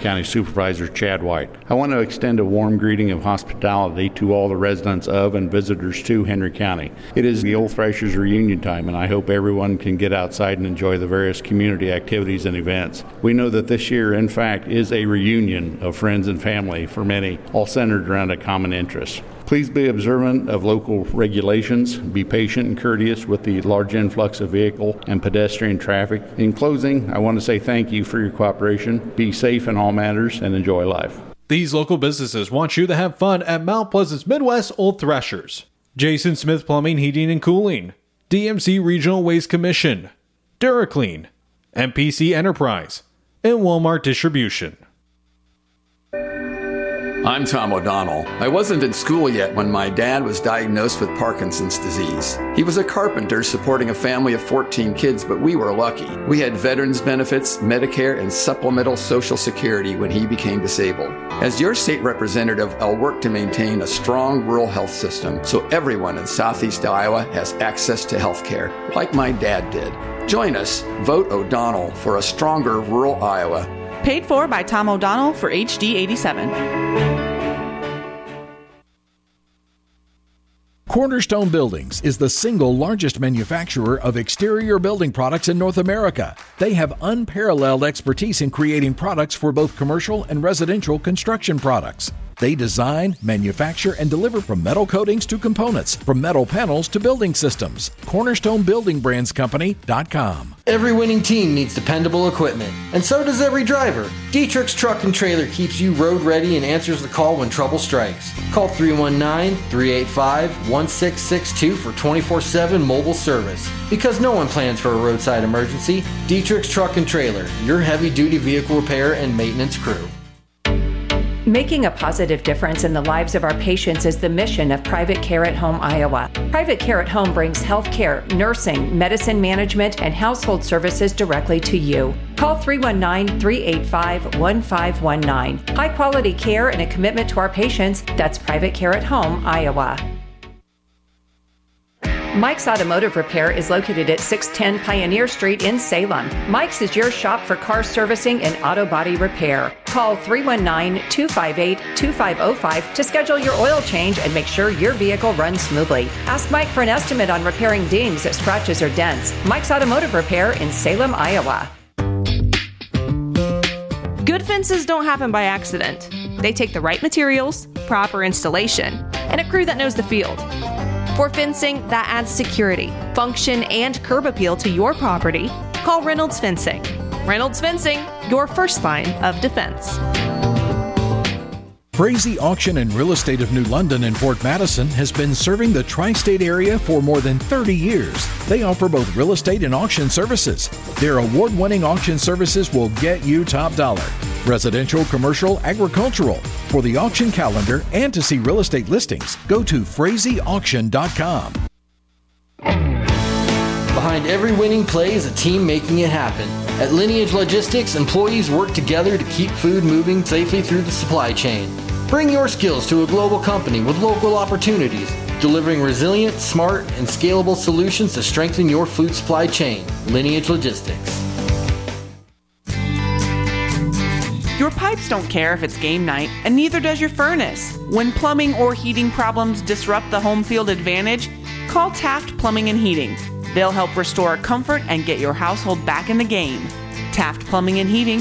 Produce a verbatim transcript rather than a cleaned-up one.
County Supervisor Chad White. I want to extend a warm greeting of hospitality to all the residents of and visitors to Henry County. It is the Old Thrashers reunion time, and I hope everyone can get outside and enjoy the various community activities and events. We know that this year, in fact, is a reunion of friends and family for many, all centered around a common interest. Please be observant of local regulations, be patient and courteous with the large influx of vehicle and pedestrian traffic. In closing, I want to say thank you for your cooperation. Be safe in all matters and enjoy life. These local businesses want you to have fun at Mount Pleasant's Midwest Old Thrashers. Jason Smith Plumbing, Heating and Cooling, D M C Regional Waste Commission, DuraClean, M P C Enterprise, and Walmart Distribution. I'm Tom O'Donnell. I wasn't in school yet when my dad was diagnosed with Parkinson's disease. He was a carpenter supporting a family of fourteen kids, but we were lucky. We had veterans benefits, Medicare, and supplemental Social Security when he became disabled. As your state representative, I'll work to maintain a strong rural health system so everyone in Southeast Iowa has access to health care, like my dad did. Join us. Vote O'Donnell for a stronger rural Iowa. Paid for by Tom O'Donnell for H D eighty-seven. Cornerstone Buildings is the single largest manufacturer of exterior building products in North America. They have unparalleled expertise in creating products for both commercial and residential construction products. They design, manufacture, and deliver from metal coatings to components, from metal panels to building systems. Cornerstone Building Brands Company dot com. Every winning team needs dependable equipment, and so does every driver. Dietrich's Truck and Trailer keeps you road ready and answers the call when trouble strikes. Call three one nine, three eight five, one six six two for twenty-four seven mobile service. Because no one plans for a roadside emergency, Dietrich's Truck and Trailer, your heavy-duty vehicle repair and maintenance crew. Making a positive difference in the lives of our patients is the mission of Private Care at Home Iowa. Private Care at Home brings health care, nursing, medicine management, and household services directly to you. Call three one nine, three eight five, one five one nine. High quality care and a commitment to our patients. That's Private Care at Home, Iowa. Mike's Automotive Repair is located at six ten Pioneer Street in Salem. Mike's is your shop for car servicing and auto body repair. Call three one nine, two five eight, two five zero five to schedule your oil change and make sure your vehicle runs smoothly. Ask Mike for an estimate on repairing dings, scratches, or dents. Mike's Automotive Repair in Salem, Iowa. Good fences don't happen by accident. They take the right materials, proper installation, and a crew that knows the field. For fencing that adds security, function, and curb appeal to your property, call Reynolds Fencing. Reynolds Fencing, your first line of defense. Frazee Auction and Real Estate of New London in Port Madison has been serving the tri-state area for more than thirty years. They offer both real estate and auction services. Their award-winning auction services will get you top dollar. Residential, commercial, agricultural. For the auction calendar and to see real estate listings, go to Frazee Auction dot com. Behind every winning play is a team making it happen. At Lineage Logistics, employees work together to keep food moving safely through the supply chain. Bring your skills to a global company with local opportunities, delivering resilient, smart, and scalable solutions to strengthen your food supply chain. Lineage Logistics. Your pipes don't care if it's game night, and neither does your furnace. When plumbing or heating problems disrupt the home field advantage, call Taft Plumbing and Heating. They'll help restore comfort and get your household back in the game. Taft Plumbing and Heating,